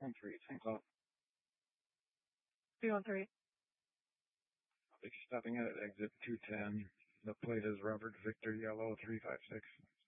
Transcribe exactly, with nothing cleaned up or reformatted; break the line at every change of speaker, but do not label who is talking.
One three, thanks a lot.
three one three.
I'll be stopping at exit two ten. The plate is Robert Victor Yellow three five six.